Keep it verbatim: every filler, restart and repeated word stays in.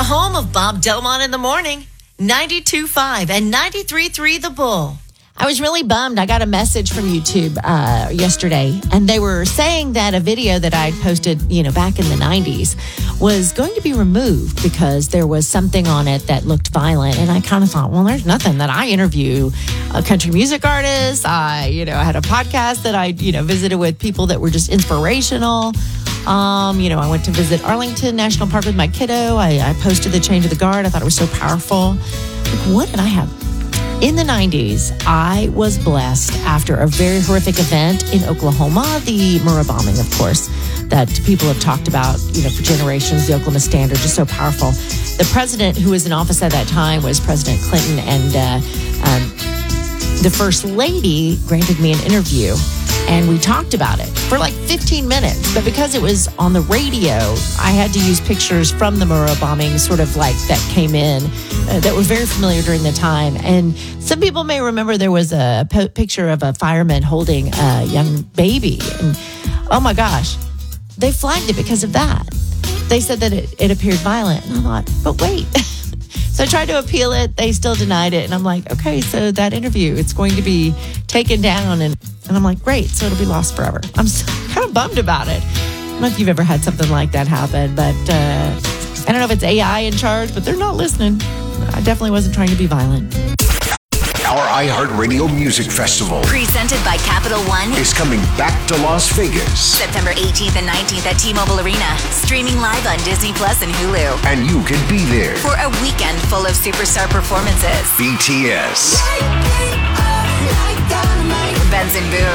The home of Bob Delmont in the morning, ninety-two point five and ninety-three point three The Bull. I was really bummed. I got a message from YouTube uh, yesterday, and they were saying that a video that I had posted, you know, back in the nineties was going to be removed because there was something on it that looked violent. And I kind of thought, well, there's nothing that I interview a country music artist. I, you know, I had a podcast that I, you know, visited with people that were just inspirational. Um, you know, I went to visit Arlington National Park with my kiddo. I, I posted the Change of the Guard. I thought it was so powerful. Like, what did I have? In the nineties, I was blessed after a very horrific event in Oklahoma, the Murrah bombing, of course, that people have talked about, you know, for generations, the Oklahoma Standard, just so powerful. The president who was in office at that time was President Clinton, and uh, um, the First Lady granted me an interview, and we talked about it for like fifteen minutes. But because it was on the radio, I had to use pictures from the Murrah bombing, sort of like that came in, uh, that were very familiar during the time. And some people may remember there was a p- picture of a fireman holding a young baby. And oh my gosh, they flagged it because of that. They said that it, it appeared violent. And I thought, but wait. So I tried to appeal it. They still denied it. And I'm like, okay, so that interview, it's going to be taken down. And, and I'm like, great. So it'll be lost forever. I'm so, kind of bummed about it. I don't know if you've ever had something like that happen, but uh, I don't know if it's A I in charge, but they're not listening. I definitely wasn't trying to be violent. Our iHeartRadio Music Festival, presented by Capital One, is coming back to Las Vegas. September eighteenth and nineteenth at T-Mobile Arena. Streaming live on Disney Plus and Hulu. And you can be there for a weekend full of superstar performances. B T S, Benson Boone,